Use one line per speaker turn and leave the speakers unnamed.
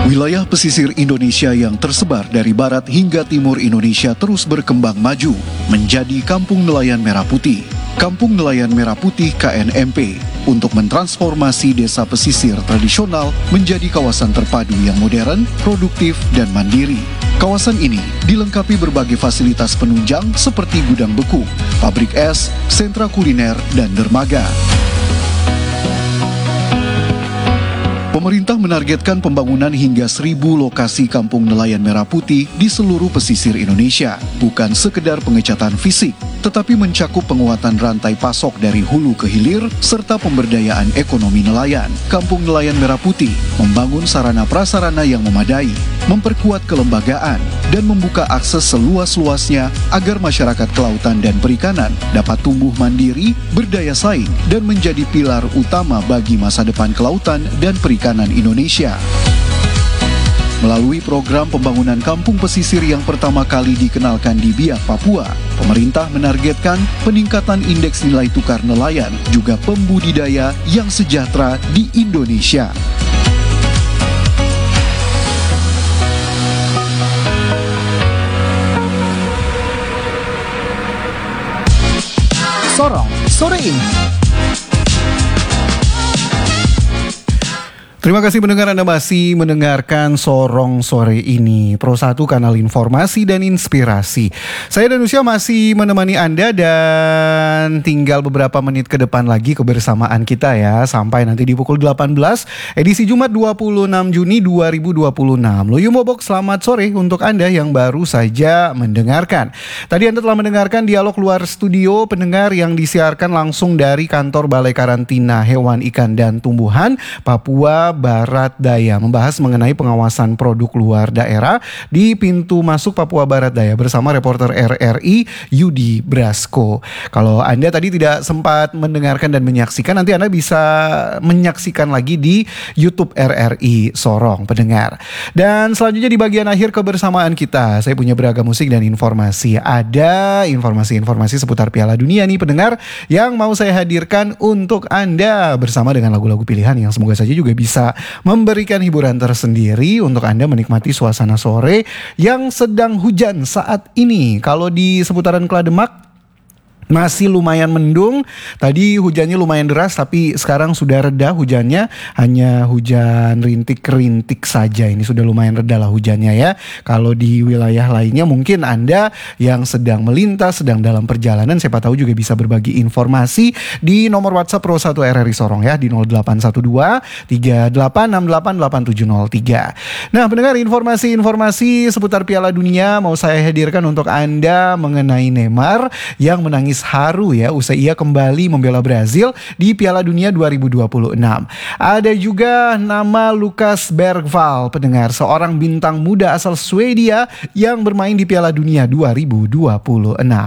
Wilayah pesisir Indonesia yang tersebar dari barat hingga timur Indonesia terus berkembang maju menjadi Kampung Nelayan Merah Putih. Kampung Nelayan Merah Putih KNMP untuk mentransformasi desa pesisir tradisional menjadi kawasan terpadu yang modern, produktif, dan mandiri. Kawasan ini dilengkapi berbagai fasilitas penunjang seperti gudang beku, pabrik es, sentra kuliner, dan dermaga. Pemerintah menargetkan pembangunan hingga 1.000 lokasi Kampung Nelayan Merah Putih di seluruh pesisir Indonesia. Bukan sekedar pengecatan fisik, tetapi mencakup penguatan rantai pasok dari hulu ke hilir, serta pemberdayaan ekonomi nelayan. Kampung Nelayan Merah Putih membangun sarana prasarana yang memadai, memperkuat kelembagaan, dan membuka akses seluas-luasnya agar masyarakat kelautan dan perikanan dapat tumbuh mandiri, berdaya saing, dan menjadi pilar utama bagi masa depan kelautan dan perikanan Indonesia. Melalui program pembangunan kampung pesisir yang pertama kali dikenalkan di Biak, Papua, pemerintah menargetkan peningkatan indeks nilai tukar nelayan juga pembudidaya yang sejahtera di Indonesia.
Sorong sore ini.
Terima kasih pendengar, Anda masih mendengarkan Sorong Sore ini, Pro 1 kanal informasi dan inspirasi. Saya Danusia masih menemani Anda dan tinggal beberapa menit ke depan lagi kebersamaan kita ya, sampai nanti di pukul 18 edisi Jumat 26 Juni 2026. Loyo Mobok, selamat sore untuk Anda yang baru saja mendengarkan. Tadi Anda telah mendengarkan dialog luar studio pendengar yang disiarkan langsung dari kantor Balai Karantina Hewan, Ikan, dan Tumbuhan Papua Barat Daya, membahas mengenai pengawasan produk luar daerah di pintu masuk Papua Barat Daya bersama reporter RRI Yudi Brasko. Kalau Anda tadi tidak sempat mendengarkan dan menyaksikan, nanti Anda bisa menyaksikan lagi di YouTube RRI Sorong pendengar. Dan selanjutnya di bagian akhir kebersamaan kita, saya punya beragam musik dan informasi. Ada informasi-informasi seputar Piala Dunia nih pendengar yang mau saya hadirkan untuk Anda bersama dengan lagu-lagu pilihan yang semoga saja juga bisa memberikan hiburan tersendiri untuk Anda menikmati suasana sore yang sedang hujan saat ini. Kalau di seputaran Klademak masih lumayan mendung. Tadi hujannya lumayan deras, tapi sekarang sudah reda hujannya. Hanya hujan rintik-rintik saja. Ini sudah lumayan reda lah hujannya ya. Kalau di wilayah lainnya mungkin Anda yang sedang melintas, sedang dalam perjalanan, siapa tahu juga bisa berbagi informasi di nomor WhatsApp Pro 1 RRI Sorong ya, di 0812 38688703. Nah pendengar, informasi-informasi seputar Piala Dunia mau saya hadirkan untuk Anda mengenai Neymar yang menangis haru ya usai ia kembali membela Brazil di Piala Dunia 2026. Ada juga nama Lukas Bergvall pendengar, seorang bintang muda asal Swedia yang bermain di Piala Dunia 2026.